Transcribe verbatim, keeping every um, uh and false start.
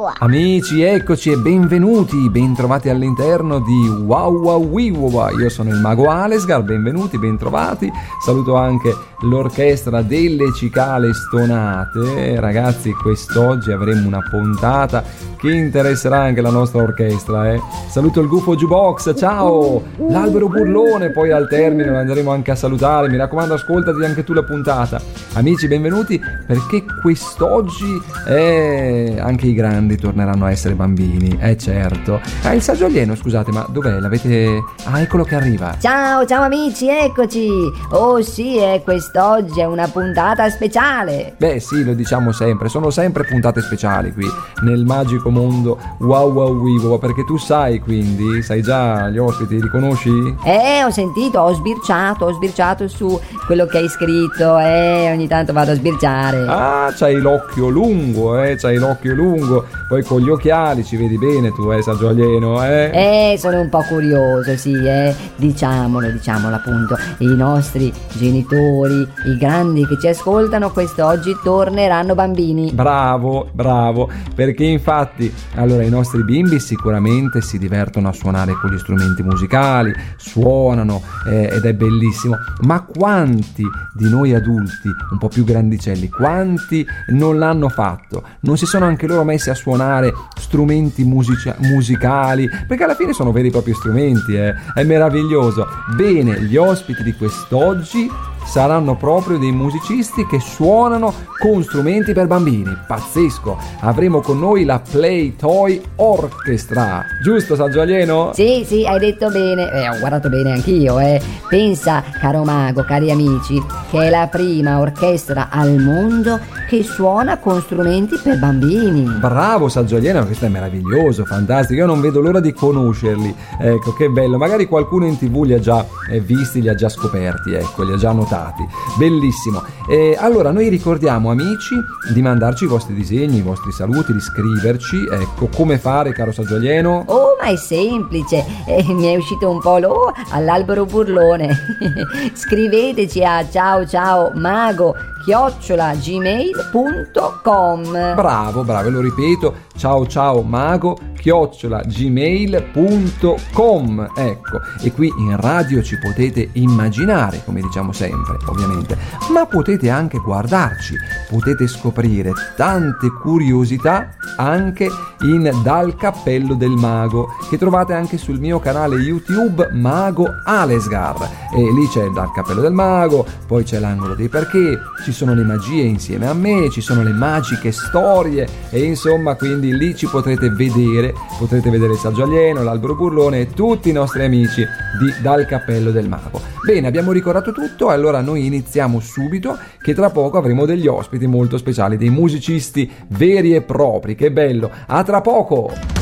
Amici, eccoci e benvenuti, bentrovati all'interno di Wow Wow Wiwa. Io sono il mago Alesgar, benvenuti, bentrovati. Saluto anche l'orchestra delle cicale stonate. Ragazzi, quest'oggi avremo una puntata che interesserà anche la nostra orchestra, eh. Saluto il gufo jukebox, ciao! L'albero burlone, poi al termine lo andremo anche a salutare. Mi raccomando, ascoltati anche tu la puntata. Amici, benvenuti, perché quest'oggi eh, anche i grandi torneranno a essere bambini, eh certo. Ah, il saggio alieno, scusate, ma dov'è? L'avete... Ah, eccolo che arriva. Ciao, ciao amici, eccoci. Oh sì, eh, quest'oggi è una puntata speciale. Beh sì, lo diciamo sempre, sono sempre puntate speciali qui nel magico mondo Wow Wow Wiwa, perché tu sai, quindi sai già gli ospiti, li conosci? Eh, ho sentito, ho sbirciato, ho sbirciato su quello che hai scritto, eh, ogni tanto vado a sbirciare. Ah, c'hai l'occhio lungo, eh, c'hai l'occhio lungo, poi con gli occhiali ci vedi bene tu, eh, saggio alieno, eh? Eh, sono un po' curioso, sì, eh, diciamolo, diciamolo appunto, i nostri genitori, i grandi che ci ascoltano, quest'oggi torneranno bambini. Bravo, bravo, perché infatti, allora i nostri bimbi sicuramente si divertono a suonare con gli strumenti musicali, suonano eh, ed è bellissimo, ma quanti di noi adulti, un po' più grandicelli, quanti non l'hanno fatto? Non si sono anche loro messi a suonare strumenti musica- musicali, perché alla fine sono veri e propri strumenti, eh? È meraviglioso. Bene, gli ospiti di quest'oggi saranno proprio dei musicisti che suonano con strumenti per bambini. Pazzesco! Avremo con noi la Play Toy Orchestra, giusto saggio alieno? Sì, sì, hai detto bene, eh, ho guardato bene anch'io, eh. Pensa, caro mago, cari amici, che è la prima orchestra al mondo che suona con strumenti per bambini. Bravo saggio alieno, questo è meraviglioso, fantastico, io non vedo l'ora di conoscerli. Ecco, che bello, magari qualcuno in tv li ha già eh, visti, li ha già scoperti, ecco, li ha già notati. Bellissimo. E allora noi ricordiamo, amici, di mandarci i vostri disegni, i vostri saluti, di scriverci. Ecco, come fare, caro saggio alieno? Oh, ma è semplice, eh, mi è uscito un po' lo all'albero burlone. Scriveteci a ciao ciao mago chiocciola gmail punto com. Bravo, bravo, lo ripeto, ciao ciao mago chiocciola gmail punto com. Ecco, e qui in radio ci potete immaginare, come diciamo sempre, ovviamente, ma potete anche guardarci, potete scoprire tante curiosità anche in Dal Cappello del Mago, che trovate anche sul mio canale YouTube Mago Alesgar, e lì c'è Dal Cappello del Mago, poi c'è l'angolo dei perché, ci sono le magie insieme a me, ci sono le magiche storie, e insomma, quindi lì ci potrete vedere, potrete vedere il saggio alieno, l'albero burlone e tutti i nostri amici di Dal Cappello del Mago. Bene, abbiamo ricordato tutto, allora noi iniziamo subito, che tra poco avremo degli ospiti molto speciali, dei musicisti veri e propri. Che bello, a tra poco!